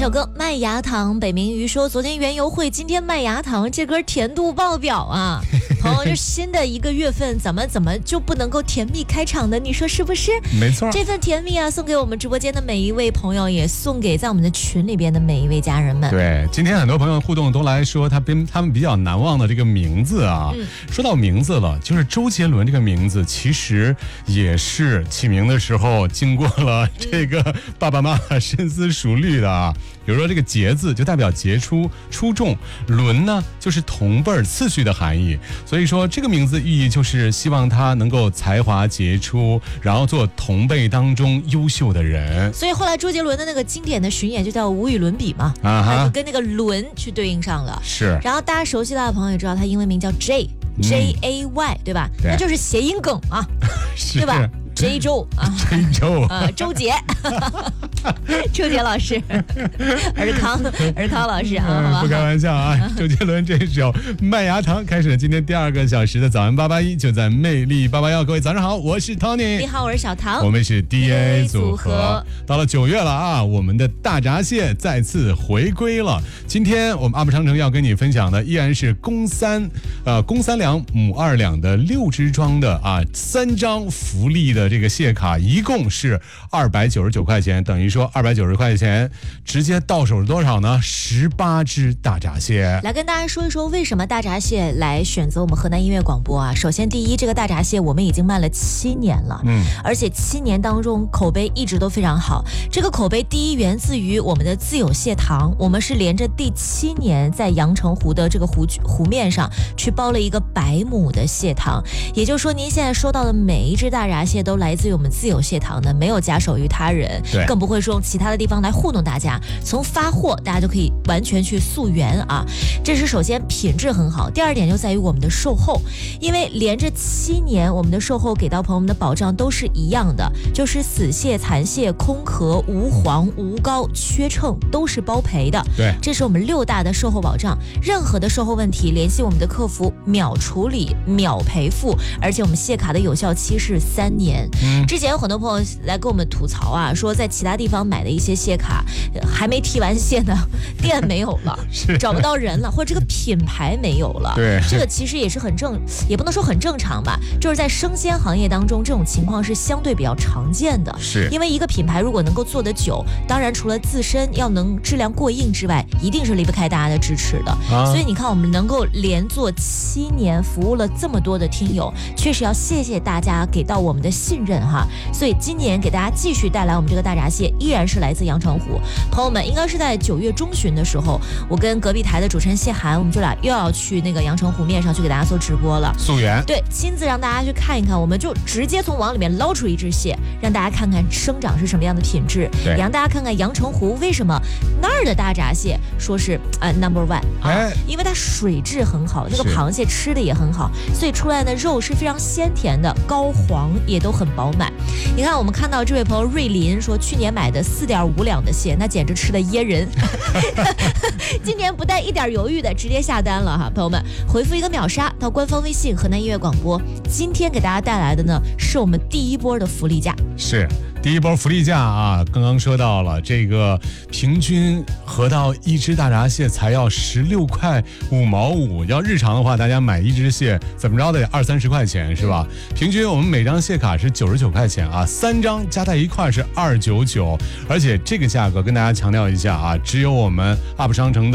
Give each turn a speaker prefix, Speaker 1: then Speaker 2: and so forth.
Speaker 1: 首歌麦芽糖，北冥鱼说昨天园游会，今天麦芽糖，这歌甜度爆表啊！朋友，这新的一个月份，怎么就不能够甜蜜开场呢？你说是不是？
Speaker 2: 没错，
Speaker 1: 这份甜蜜啊，送给我们直播间的每一位朋友，也送给在我们的群里边的每一位家人们。
Speaker 2: 对，今天很多朋友互动都来说他们比较难忘的这个名字啊。说到名字了，就是周杰伦这个名字，其实也是起名的时候经过了这个爸爸妈妈深思熟虑的啊。比如说这个杰字就代表杰出、出众，伦呢就是同辈次序的含义，所以说这个名字寓意就是希望他能够才华杰出，然后做同辈当中优秀的人。
Speaker 1: 所以后来周杰伦的那个经典的巡演就叫无与伦比嘛，就跟那个伦去对应上了。
Speaker 2: 是，
Speaker 1: 然后大家熟悉他的朋友也知道他英文名叫 Jay， 对吧？
Speaker 2: 对，
Speaker 1: 那就是谐音梗啊，对吧？J 周啊，周杰，周杰老师，尔康老师啊，好吧，
Speaker 2: 不开玩笑啊。周杰伦这首《麦芽糖》开始了今天第2个小时的早安881，就在魅力881。各位早上好，我是 Tony，
Speaker 1: 你好，我是小唐，
Speaker 2: 我们是 DA 组合。到了9月了啊，我们的大闸蟹再次回归了。今天我们阿布商城要跟你分享的依然是公三两母2两的6只装的3张福利的这个蟹卡，一共是299块钱，等于说290块钱直接到手是多少呢？18只大闸蟹。
Speaker 1: 来跟大家说一说为什么大闸蟹来选择我们河南音乐广播啊。首先第一，这个大闸蟹我们已经卖了7年了，而且7年当中口碑一直都非常好。这个口碑第一源自于我们的自有蟹塘，我们是连着第7年在阳澄湖的这个湖面上去包了一个100亩的蟹塘，也就是说您现在收到的每一只大闸蟹都来自于我们自有蟹塘的，没有假手于他人，更不会说用其他的地方来糊弄大家。从发货大家就可以完全去溯源啊，这是首先品质很好。第二点就在于我们的售后，因为连着7年我们的售后给到朋友们的保障都是一样的，就是死蟹、残蟹、空壳、无黄、无膏、缺秤都是包赔的。
Speaker 2: 对，
Speaker 1: 这是我们6大的售后保障，任何的售后问题联系我们的客服，秒处理秒赔付，而且我们蟹卡的有效期是3年。之前有很多朋友来跟我们吐槽啊，说在其他地方买的一些蟹卡还没提完蟹呢，店没有了找不到人了，或者这个品牌没有了。
Speaker 2: 对，
Speaker 1: 这个其实也是也不能说很正常吧，就是在生鲜行业当中这种情况是相对比较常见的。
Speaker 2: 是，
Speaker 1: 因为一个品牌如果能够做得久，当然除了自身要能质量过硬之外，一定是离不开大家的支持的。所以你看我们能够连做7年，服务了这么多的听友，确实要谢谢大家给到我们的信任哈。所以今年给大家继续带来我们这个大闸蟹，依然是来自阳澄湖。朋友们，应该是在9月中旬的时候，我跟隔壁台的主持人谢涵，我们就俩又要去那个阳澄湖面上去给大家做直播了，
Speaker 2: 溯源。
Speaker 1: 对，亲自让大家去看一看，我们就直接从网里面捞出一只蟹，让大家看看生长是什么样的品质，也让大家看看阳澄湖为什么那儿的大闸蟹说是No.1啊，因为它水质很好，那个螃蟹吃的也很好，所以出来的肉是非常鲜甜的，膏黄也都很饱满。你看我们看到这位朋友瑞林说，去年买的4.5两的蟹，那简直吃的噎人今年不带一点犹豫的直接下单了哈。朋友们回复一个秒杀到官方微信河南音乐广播，今天给大家带来的呢是我们第1波的福利价，
Speaker 2: 是第1波福利价啊。刚刚说到了这个平均合到一只大闸蟹才要16块5毛5，要日常的话大家买一只蟹怎么着得20-30块钱是吧？平均我们每张蟹卡是99块钱啊，3张加在一块是299，而且这个价格跟大家强调一下啊，只有我们 UP 商城的